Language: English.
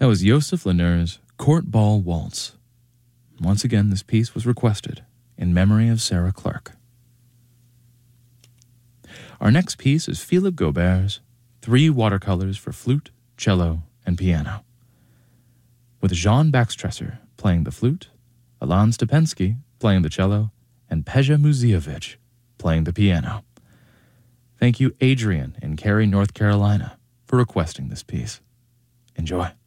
That was Joseph Lener's Court Ball Waltz. Once again, this piece was requested in memory of Sarah Clark. Our next piece is Philippe Gaubert's 3 watercolors for flute, cello, and piano, with Jean Baxtresser playing the flute, Alan Stepensky playing the cello, and Peja Muzievich playing the piano. Thank you, Adrian in Cary, North Carolina, for requesting this piece. Enjoy.